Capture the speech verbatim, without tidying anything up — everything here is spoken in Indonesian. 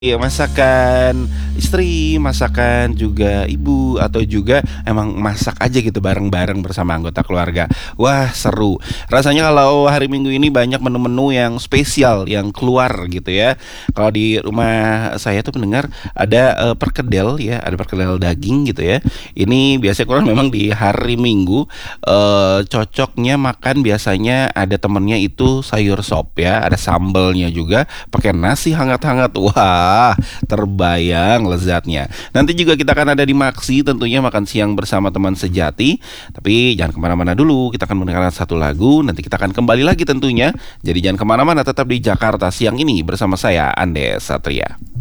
Iya, masakan istri, masakan juga ibu, atau juga emang masak aja gitu bareng-bareng bersama anggota keluarga. Wah, seru. Rasanya kalau hari Minggu ini banyak menu-menu yang spesial yang keluar gitu ya. Kalau di rumah saya tuh mendengar ada eh, perkedel ya, ada perkedel daging gitu ya. Ini biasanya keluar memang di hari Minggu. Eh, cocoknya makan biasanya ada temennya itu sayur sop ya, ada sambelnya juga pakai nasi hangat-hangat. Wah, terbayang lezatnya. Nanti juga kita akan ada di Maksi tentunya makan siang bersama teman sejati. Tapi jangan kemana-mana dulu, kita akan mendengarkan satu lagu. Nanti kita akan kembali lagi tentunya. Jadi jangan kemana-mana, tetap di Jakarta siang ini bersama saya, Andes Satria.